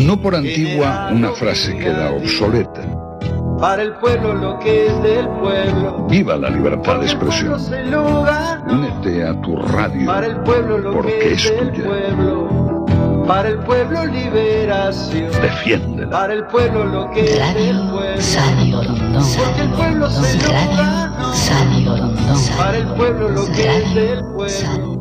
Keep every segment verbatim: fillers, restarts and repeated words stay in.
No por antigua, una frase queda obsoleta. Para el pueblo lo que es del pueblo. Viva la libertad de expresión. Únete a tu radio, para el pueblo lo porque que es, es del tuya. Pueblo. Para el pueblo liberación. Defiéndela. Para el pueblo lo que es del pueblo. Radio Rondón. Porque el pueblo se lo ganó. Radio Rondón. Para el pueblo lo que es del pueblo.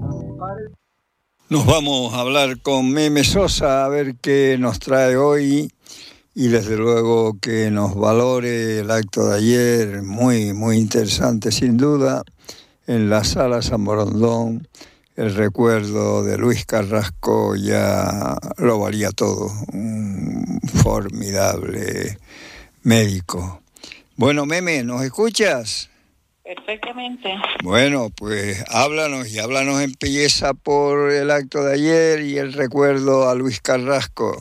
Nos vamos a hablar con Meme Sosa a ver qué nos trae hoy y desde luego que nos valore el acto de ayer, muy, muy interesante sin duda, en la Sala San Borondón. El recuerdo de Luis Carrasco ya lo valía todo, un formidable médico. Bueno, Meme, ¿nos escuchas? Perfectamente. Bueno, pues háblanos y háblanos en belleza por el acto de ayer y el recuerdo a Luis Carrasco.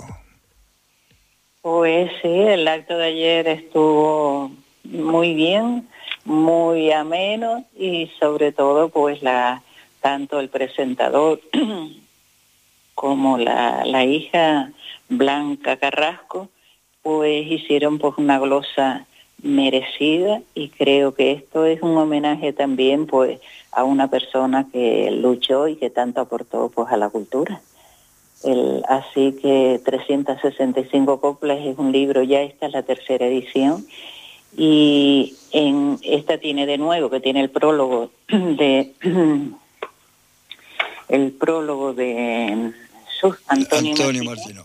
Pues sí, el acto de ayer estuvo muy bien, muy ameno y sobre todo pues la tanto el presentador como la, la hija Blanca Carrasco pues hicieron pues una glosa merecida y creo que esto es un homenaje también pues a una persona que luchó y que tanto aportó pues a la cultura. El, así que trescientas sesenta y cinco coplas es un libro, ya esta es la tercera edición y en esta tiene de nuevo que tiene el prólogo de el prólogo de Jesús Antonio, Antonio Martínez. Martínez.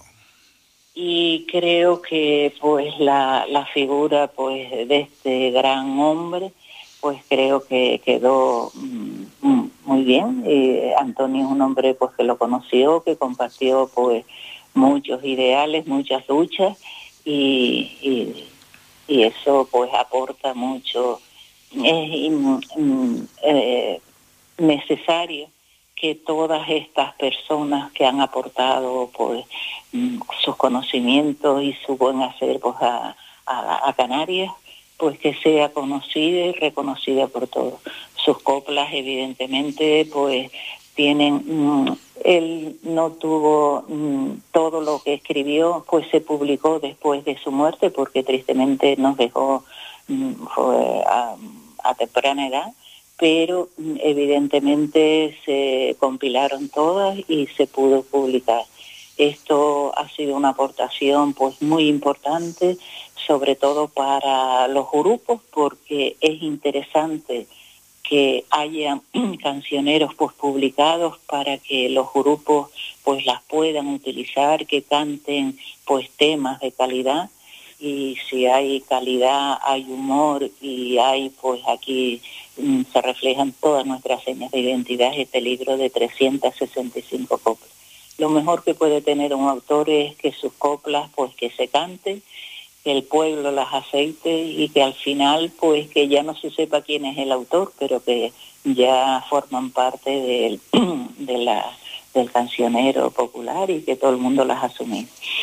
Y creo que pues la, la figura pues de este gran hombre pues creo que quedó mm, muy bien. Eh, Antonio es un hombre pues que lo conoció, que compartió pues muchos ideales, muchas luchas y, y, y eso pues aporta mucho. Es mm, eh, necesario que todas estas personas que han aportado pues sus conocimientos y su buen hacer pues a, a, a Canarias, pues que sea conocida y reconocida por todos. Sus coplas evidentemente pues tienen, mmm, él no tuvo mmm, todo lo que escribió, pues se publicó después de su muerte porque tristemente nos dejó mmm, fue a, a temprana edad, pero evidentemente se compilaron todas y se pudo publicar. Esto ha sido una aportación pues muy importante, sobre todo para los grupos, porque es interesante que haya cancioneros pues publicados para que los grupos pues las puedan utilizar, que canten pues temas de calidad. Y si hay calidad, hay humor y hay pues aquí mm, se reflejan todas nuestras señas de identidad, este libro de trescientas sesenta y cinco coplas. Lo mejor que puede tener un autor es que sus coplas pues que se canten, que el pueblo las aceite y que al final pues que ya no se sepa quién es el autor, pero que ya forman parte del, de la, del cancionero popular y que todo el mundo las asume.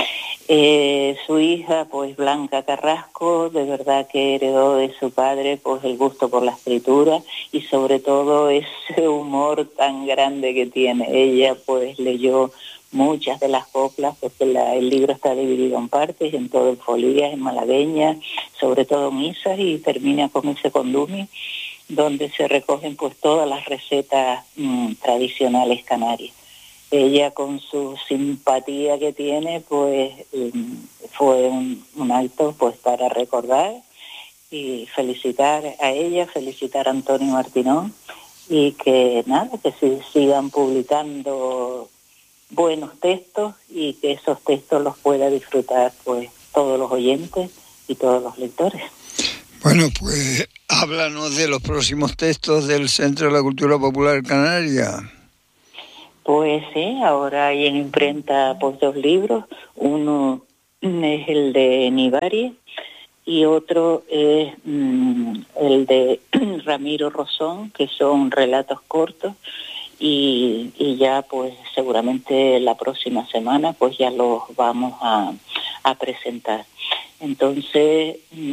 Eh, su hija, pues Blanca Carrasco, de verdad que heredó de su padre pues el gusto por la escritura y sobre todo ese humor tan grande que tiene. Ella pues leyó muchas de las coplas, porque la, el libro está dividido en partes, en todo en folías, en malagueña, sobre todo misas y termina con ese condumi, donde se recogen pues todas las recetas mmm, tradicionales canarias. Ella con su simpatía que tiene pues fue un, un acto pues para recordar y felicitar a ella, felicitar a Antonio Martínez y que nada, que se sigan publicando buenos textos y que esos textos los pueda disfrutar pues todos los oyentes y todos los lectores. Bueno, pues háblanos de los próximos textos del Centro de la Cultura Popular Canaria. Pues sí, ahora hay en imprenta pues dos libros, uno es el de Nivari y otro es mmm, el de Ramiro Rosón, que son relatos cortos y, y ya pues seguramente la próxima semana pues ya los vamos a, a presentar. Entonces